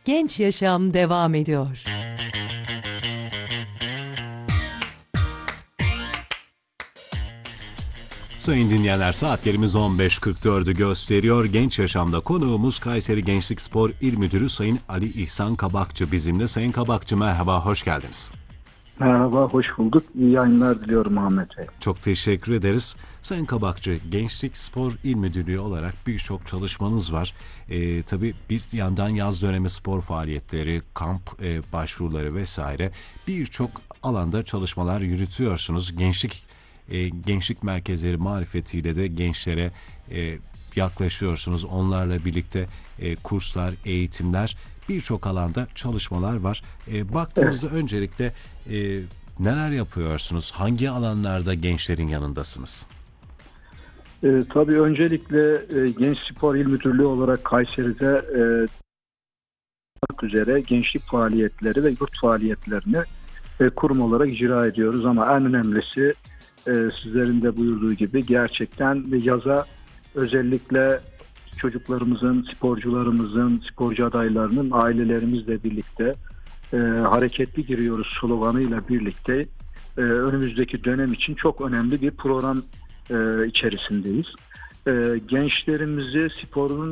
Genç Yaşam devam ediyor. Sayın dinleyenler, saatlerimiz 15.44'ü gösteriyor. Genç Yaşam'da konuğumuz Kayseri Gençlik Spor İl Müdürü Sayın Ali İhsan Kabakçı bizimle. Sayın Kabakçı, merhaba, hoş geldiniz. Merhaba, hoş bulduk. İyi yayınlar diliyorum Ahmet Bey. Çok teşekkür ederiz. Sayın Kabakçı, Gençlik Spor İl Müdürlüğü olarak birçok çalışmanız var. Tabii bir yandan yaz dönemi spor faaliyetleri, kamp başvuruları vesaire birçok alanda çalışmalar yürütüyorsunuz. Gençlik merkezleri marifetiyle de gençlere yaklaşıyorsunuz. Onlarla birlikte kurslar, eğitimler, birçok alanda çalışmalar var. Baktığımızda öncelikle neler yapıyorsunuz? Hangi alanlarda gençlerin yanındasınız? Tabii öncelikle Genç Spor İl Müdürlüğü olarak Kayseri'de üzere gençlik faaliyetleri ve yurt faaliyetlerini kurum olarak icra ediyoruz. Ama en önemlisi sizlerin de buyurduğu gibi gerçekten yaza özellikle çocuklarımızın, sporcularımızın, sporcu adaylarının ailelerimizle birlikte hareketli giriyoruz sloganıyla birlikte önümüzdeki dönem için çok önemli bir program içerisindeyiz. Gençlerimizi sporun